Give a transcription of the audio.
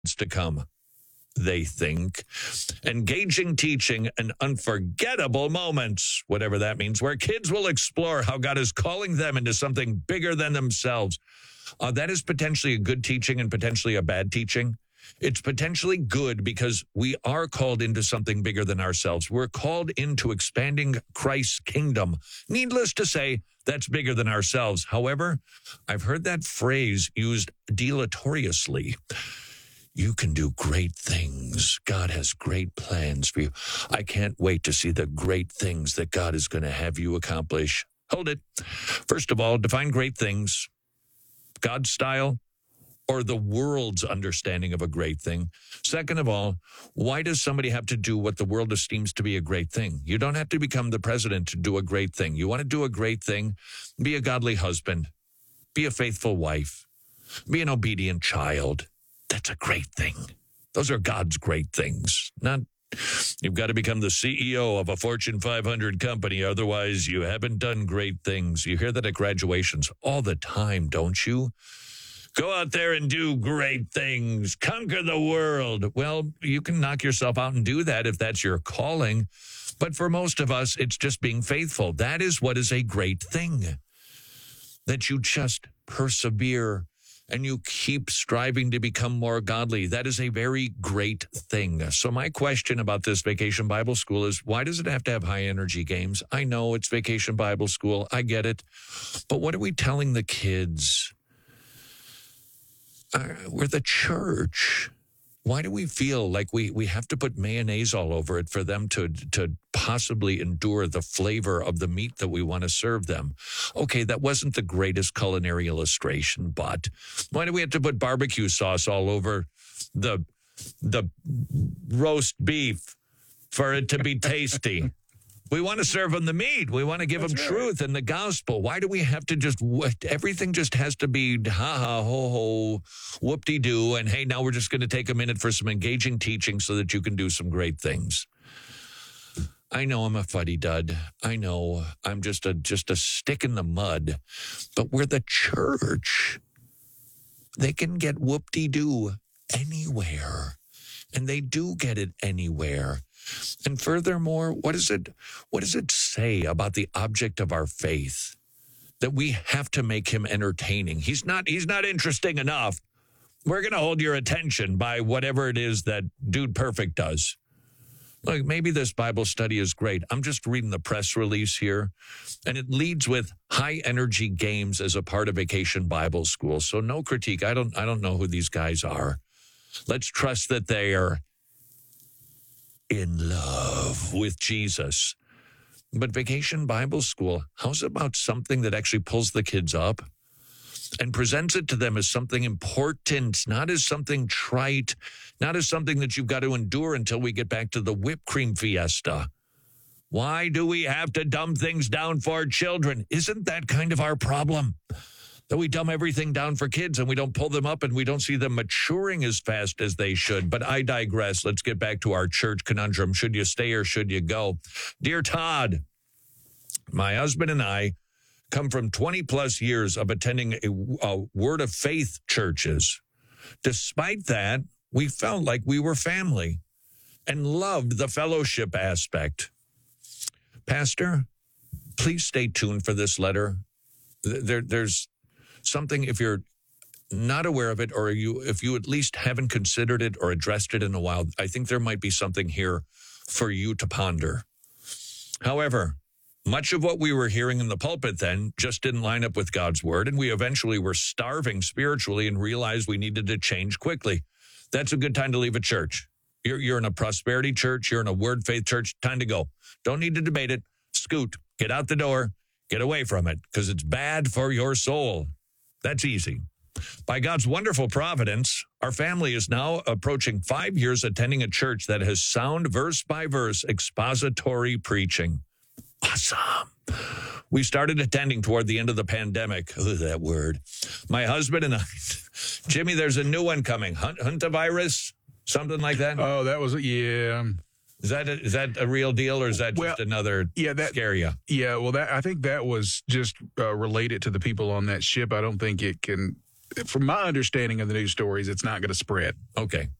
to come. They think. Engaging teaching and unforgettable moments, whatever that means, where kids will explore how God is calling them into something bigger than themselves. That is potentially a good teaching and potentially a bad teaching. It's potentially good because we are called into something bigger than ourselves. We're called into expanding Christ's kingdom. Needless to say, that's bigger than ourselves. However, I've heard that phrase used deleteriously. You can do great things. God has great plans for you. I can't wait to see the great things that God is going to have you accomplish. Hold it. First of all, define great things. God's style or the world's understanding of a great thing. Second of all, why does somebody have to do what the world esteems to be a great thing? You don't have to become the president to do a great thing. You want to do a great thing? Be a godly husband. Be a faithful wife. Be an obedient child. That's a great thing. Those are God's great things. Not you've got to become the CEO of a Fortune 500 company. Otherwise, you haven't done great things. You hear that at graduations all the time, don't you? Go out there and do great things. Conquer the world. Well, you can knock yourself out and do that if that's your calling. But for most of us, it's just being faithful. That is what is a great thing. That you just persevere and you keep striving to become more godly. That is a very great thing. So my question about this Vacation Bible School is, why does it have to have high energy games? I know it's Vacation Bible School. I get it. But what are we telling the kids? We're the church. Why do we feel like we have to put mayonnaise all over it for them to possibly endure the flavor of the meat that we want to serve them? Okay, that wasn't the greatest culinary illustration, but why do we have to put barbecue sauce all over the roast beef for it to be tasty? We want to serve them the meat. We want to give them truth and the gospel. Why do we have to everything just has to be ha-ha, ho-ho, whoop-de-doo, and hey, now we're just going to take a minute for some engaging teaching so that you can do some great things. I know I'm a fuddy-dud. I know I'm just a stick in the mud, but we're the church. They can get whoop-de-doo anywhere, and they do get it anywhere. And furthermore, what does it say about the object of our faith? That we have to make him entertaining. He's not interesting enough. We're going to hold your attention by whatever it is that Dude Perfect does. Like, maybe this Bible study is great. I'm just reading the press release here, and it leads with high energy games as a part of Vacation Bible School. So no critique. I don't know who these guys are. Let's trust that they are in love with Jesus. But Vacation Bible School, how's about something that actually pulls the kids up and presents it to them as something important, not as something trite, not as something that you've got to endure until we get back to the whipped cream fiesta? Why do we have to dumb things down for children? Isn't that kind of our problem? That we dumb everything down for kids and we don't pull them up and we don't see them maturing as fast as they should. But I digress. Let's get back to our church conundrum. Should you stay or should you go? Dear Todd, my husband and I come from 20 plus years of attending a Word of Faith churches. Despite that, we felt like we were family and loved the fellowship aspect. Pastor, please stay tuned for this letter. There's something, if you're not aware of it, or if you at least haven't considered it or addressed it in a while, I think there might be something here for you to ponder. However, much of what we were hearing in the pulpit then just didn't line up with God's word, and we eventually were starving spiritually and realized we needed to change quickly. That's a good time to leave a church. You're in a prosperity church, you're in a word faith church, time to go. Don't need to debate it. Scoot, get out the door, get away from it, because it's bad for your soul. That's easy. By God's wonderful providence, our family is now approaching 5 years attending a church that has sound verse-by-verse expository preaching. Awesome. We started attending toward the end of the pandemic. Ugh, that word. My husband and I, Jimmy, there's a new one coming. Huntavirus, something like that? Oh, that was, yeah. Is that a real deal, or is that just another scare you? Yeah, well, I think that was just related to the people on that ship. I don't think it can from my understanding of the news stories, it's not going to spread. Okay.